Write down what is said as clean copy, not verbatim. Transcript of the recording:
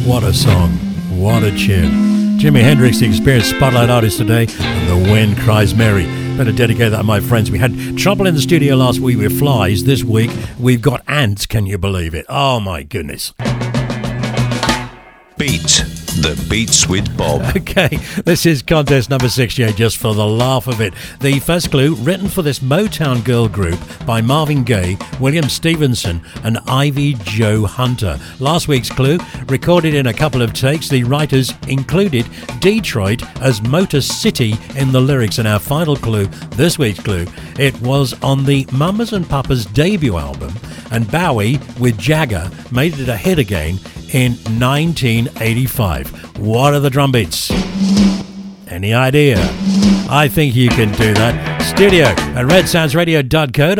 What a song. What a tune. Jimi Hendrix, the Experience Spotlight Artist today, and The Wind Cries Mary. Better dedicate that, my friends. We had trouble in the studio last week with flies. This week, we've got ants. Can you believe it? Oh, my goodness. Beat the Beats with Bob. Okay, this is contest number 68, just for the laugh of it. The first clue, written for this Motown girl group by Marvin Gaye, William Stevenson and Ivy Jo Hunter. Last week's clue, recorded in a couple of takes, the writers included Detroit as Motor City in the lyrics. And our final clue, this week's clue, it was on the Mamas and Papas debut album, and Bowie with Jagger made it a hit again in 1985. What are the drum beats? Any idea? I think you can do that. Studio at redsoundsradio.co.